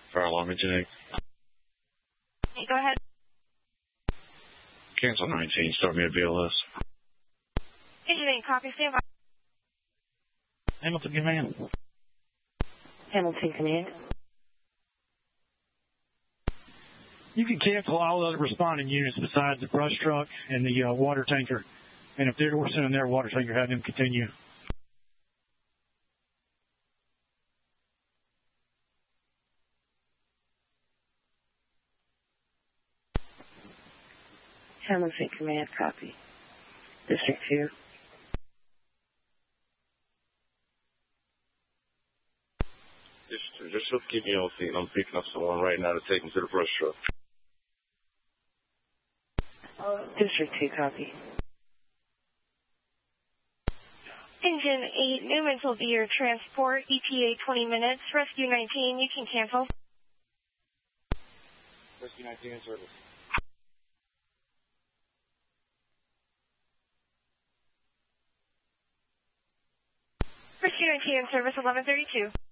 Fire alarm engineering. Go ahead. Cancel 19, start me at BLS. Engineering, copy, stand by. Hamilton Command. Hamilton Command. You can cancel all other responding units besides the brush truck and the water tanker. And if they're sending their water tanker, have them continue. Hamilton Command, copy. District 2. Just keep me on scene. I'm picking up someone right now to take him to the brush truck. District 2, copy. Engine 8, Newman's will be your transport. ETA 20 minutes. Rescue 19, you can cancel. Rescue 19 in service. Rescue 19 in service, 1132.